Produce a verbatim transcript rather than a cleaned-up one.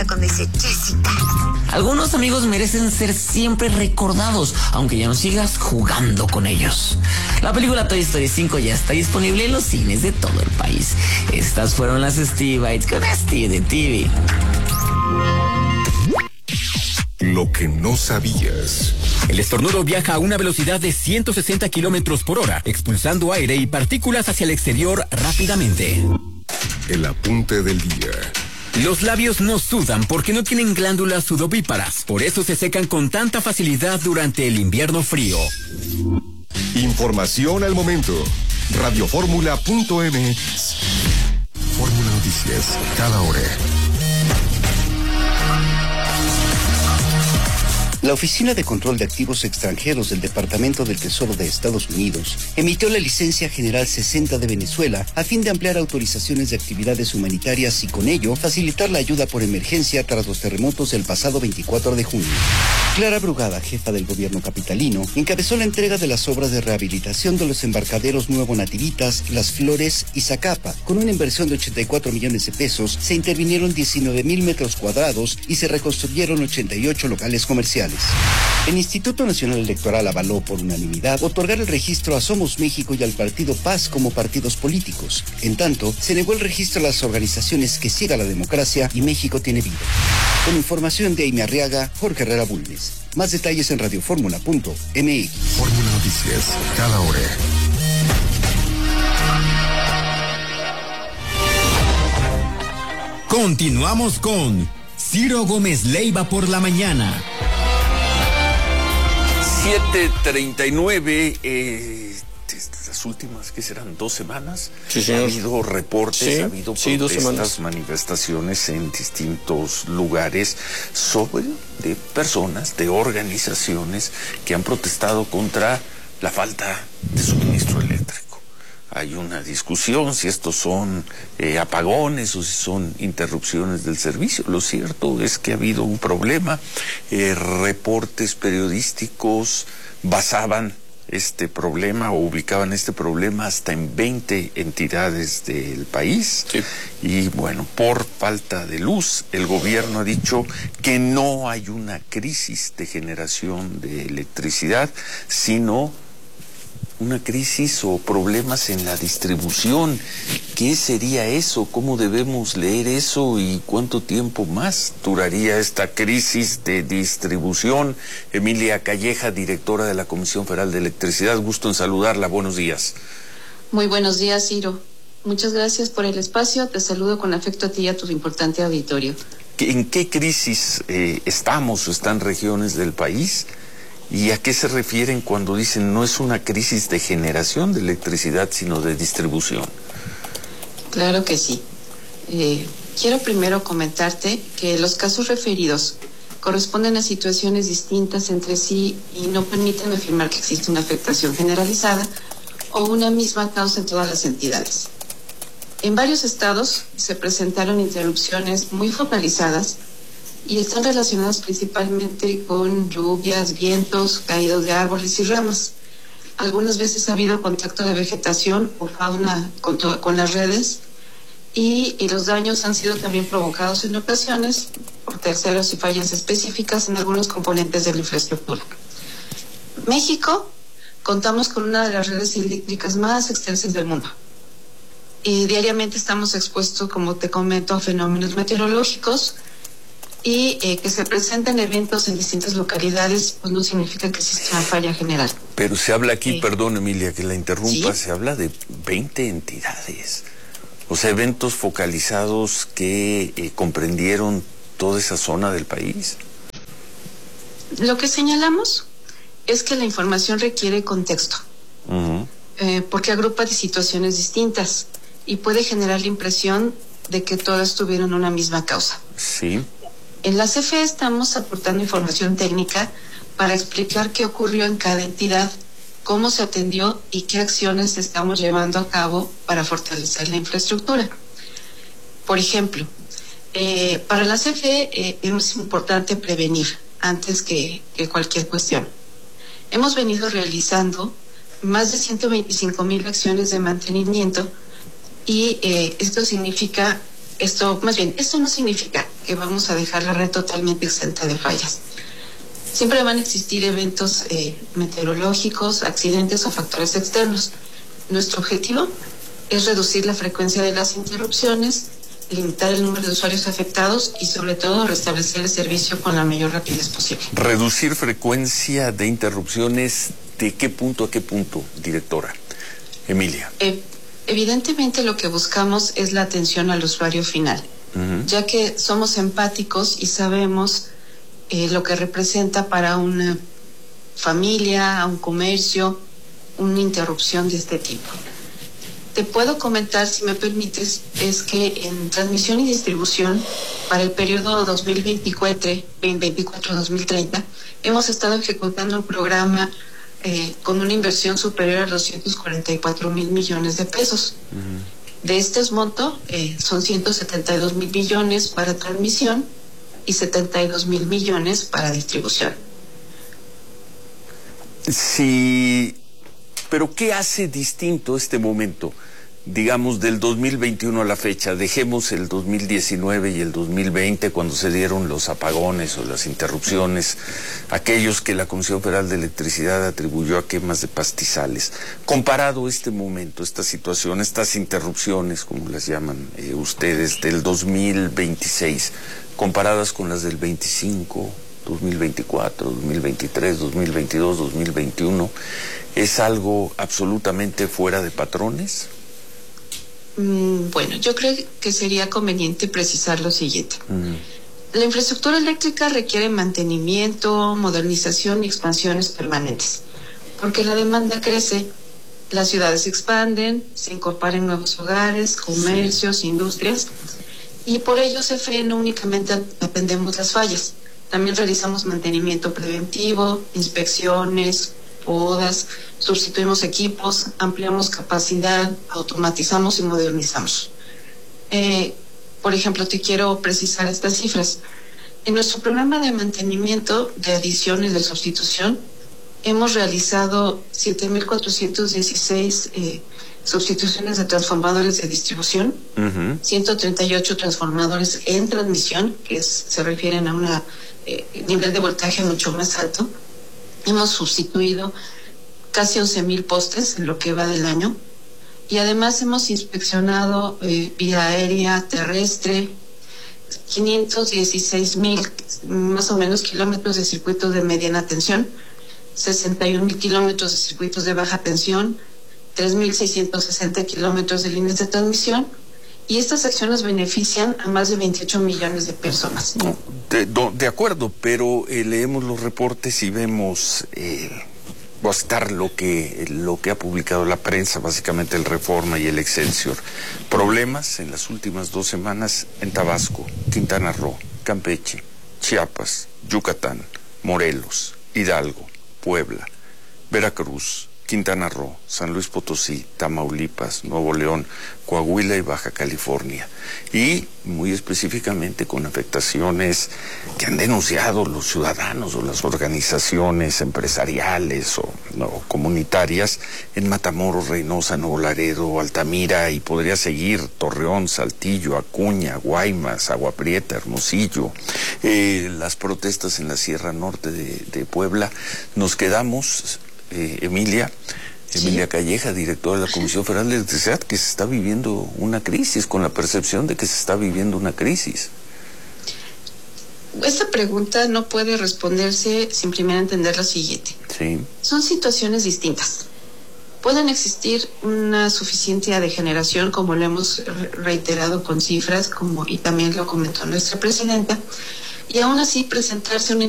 Cuando dice Jessica. Algunos amigos merecen ser siempre recordados, aunque ya no sigas jugando con ellos. La película Toy Story cinco ya está disponible en los cines de todo el país. Estas fueron las Steve Bites con Steve de T V. Lo que no sabías. El estornudo viaja a una velocidad de ciento sesenta kilómetros por hora, expulsando aire y partículas hacia el exterior rápidamente. El apunte del día. Los labios no sudan porque no tienen glándulas sudovíparas, por eso se secan con tanta facilidad durante el invierno frío. Información al momento. Radioformula punto m x. Fórmula Noticias, cada hora. La Oficina de Control de Activos Extranjeros del Departamento del Tesoro de Estados Unidos emitió la Licencia General sesenta de Venezuela a fin de ampliar autorizaciones de actividades humanitarias y con ello facilitar la ayuda por emergencia tras los terremotos del pasado veinticuatro de junio. Clara Brugada, jefa del gobierno capitalino, encabezó la entrega de las obras de rehabilitación de los embarcaderos Nuevo Nativitas, Las Flores y Zacapa. Con una inversión de ochenta y cuatro millones de pesos, se intervinieron diecinueve mil metros cuadrados y se reconstruyeron ochenta y ocho locales comerciales. El Instituto Nacional Electoral avaló por unanimidad otorgar el registro a Somos México y al Partido Paz como partidos políticos. En tanto, se negó el registro a las organizaciones Que Siga la Democracia y México Tiene Vida. Con información de Amy Arriaga, Jorge Herrera Bulnes. Más detalles en radioformula punto m x. Fórmula Noticias, cada hora. Continuamos con Ciro Gómez Leiva por la mañana. siete treinta y nueve, eh, las últimas, ¿qué serán? ¿Dos semanas? Sí, señor. Ha habido reportes, sí, ha habido sí, protestas, manifestaciones en distintos lugares sobre de personas, de organizaciones que han protestado contra la falta de suministro eléctrico. Hay una discusión si estos son eh, apagones o si son interrupciones del servicio. Lo cierto es que ha habido un problema. Eh, reportes periodísticos basaban este problema o ubicaban este problema hasta en veinte entidades del país. Sí. Y bueno, por falta de luz, el gobierno ha dicho que no hay una crisis de generación de electricidad, sino una crisis o problemas en la distribución. ¿Qué sería eso? ¿Cómo debemos leer eso? ¿Y cuánto tiempo más duraría esta crisis de distribución? Emilia Calleja, directora de la Comisión Federal de Electricidad, gusto en saludarla. Buenos días. Muy buenos días, Ciro. Muchas gracias por el espacio. Te saludo con afecto a ti y a tu importante auditorio. ¿En qué crisis eh, estamos o están regiones del país? ¿Y a qué se refieren cuando dicen no es una crisis de generación de electricidad, sino de distribución? Claro que sí. Eh, quiero primero comentarte que los casos referidos corresponden a situaciones distintas entre sí y no permiten afirmar que existe una afectación generalizada o una misma causa en todas las entidades. En varios estados se presentaron interrupciones muy focalizadas y están relacionadas principalmente con lluvias, vientos, caídos de árboles y ramas. Algunas veces ha habido contacto de vegetación o fauna con, to- con las redes y, y los daños han sido también provocados en ocasiones por terceros y fallas específicas en algunos componentes de la infraestructura. México, contamos con una de las redes eléctricas más extensas del mundo y diariamente estamos expuestos, como te comento, a fenómenos meteorológicos. Y eh, que se presenten eventos en distintas localidades, pues no significa que exista una falla general. Pero se habla aquí, Sí. perdón Emilia que la interrumpa, ¿Sí? se habla de veinte entidades. O sea, eventos focalizados que eh, comprendieron toda esa zona del país. Lo que señalamos es que la información requiere contexto, Uh-huh. eh, porque agrupa de situaciones distintas y puede generar la impresión de que todas tuvieron una misma causa. Sí. En la C F E estamos aportando información técnica para explicar qué ocurrió en cada entidad, cómo se atendió y qué acciones estamos llevando a cabo para fortalecer la infraestructura. Por ejemplo, eh, para la C F E eh, es importante prevenir antes que, que cualquier cuestión. Hemos venido realizando más de ciento veinticinco mil acciones de mantenimiento y eh, esto significa Esto, más bien, esto no significa que vamos a dejar la red totalmente exenta de fallas. Siempre van a existir eventos eh, meteorológicos, accidentes o factores externos. Nuestro objetivo es reducir la frecuencia de las interrupciones, limitar el número de usuarios afectados y sobre todo restablecer el servicio con la mayor rapidez posible. Reducir frecuencia de interrupciones, ¿de qué punto a qué punto, directora? Emilia. Eh, evidentemente lo que buscamos es la atención al usuario final, uh-huh. ya que somos empáticos y sabemos eh, lo que representa para una familia, un comercio, una interrupción de este tipo. Te puedo comentar, si me permites, es que en transmisión y distribución para el periodo dos mil veinticuatro a dos mil treinta hemos estado ejecutando un programa eh, con una inversión superior a doscientos cuarenta y cuatro mil millones de pesos. Uh-huh. De este monto eh, son ciento setenta y dos mil millones para transmisión y setenta y dos mil millones para distribución. Sí. Pero ¿qué hace distinto este momento? Digamos, del dos mil veintiuno a la fecha, dejemos el dos mil diecinueve y el dos mil veinte, cuando se dieron los apagones o las interrupciones, aquellos que la Comisión Federal de Electricidad atribuyó a quemas de pastizales. Comparado este momento, esta situación, estas interrupciones, como las llaman eh, ustedes, del dos mil veintiséis, comparadas con las del veinticinco, dos mil veinticuatro, dos mil veintitrés, dos mil veintidós, dos mil veintiuno, ¿es algo absolutamente fuera de patrones? Mm, bueno, yo creo que sería conveniente precisar lo siguiente. Uh-huh. La infraestructura eléctrica requiere mantenimiento, modernización y expansiones permanentes, porque la demanda crece, las ciudades se expanden, se incorporan nuevos hogares, comercios, sí. industrias, y por ello C F E no únicamente atendemos las fallas. También realizamos mantenimiento preventivo, inspecciones, podas, sustituimos equipos, ampliamos capacidad, automatizamos y modernizamos. Eh, por ejemplo, te quiero precisar estas cifras. En nuestro programa de mantenimiento, de adición y de sustitución, hemos realizado siete mil cuatrocientos dieciséis eh, sustituciones de transformadores de distribución, uh-huh. ciento treinta y ocho transformadores en transmisión, que es, se refieren a una Eh, nivel de voltaje mucho más alto. Hemos sustituido casi once mil postes en lo que va del año y además hemos inspeccionado eh, vía aérea, terrestre, quinientos dieciséis mil más o menos kilómetros de circuitos de mediana tensión, sesenta y un mil kilómetros de circuitos de baja tensión, tres mil seiscientos sesenta kilómetros de líneas de transmisión. Y estas acciones benefician a más de veintiocho millones de personas. No, de, de acuerdo, pero eh, leemos los reportes y vemos eh, bastar lo que, lo que ha publicado la prensa, básicamente el Reforma y el Excelsior. Problemas en las últimas dos semanas en Tabasco, Quintana Roo, Campeche, Chiapas, Yucatán, Morelos, Hidalgo, Puebla, Veracruz, Quintana Roo, San Luis Potosí, Tamaulipas, Nuevo León, Coahuila y Baja California. Y muy específicamente con afectaciones que han denunciado los ciudadanos o las organizaciones empresariales o no, comunitarias en Matamoros, Reynosa, Nuevo Laredo, Altamira, y podría seguir Torreón, Saltillo, Acuña, Guaymas, Agua Prieta, Hermosillo, eh, las protestas en la Sierra Norte de, de Puebla. Nos quedamos... Eh, Emilia, Emilia sí. Calleja, directora de la Comisión Federal de Electricidad, que se está viviendo una crisis, con la percepción de que se está viviendo una crisis. Esta pregunta no puede responderse sin primero entender lo siguiente. Sí. Son situaciones distintas. Pueden existir una suficiencia de generación, como lo hemos reiterado con cifras, como y también lo comentó nuestra presidenta, y aún así presentarse una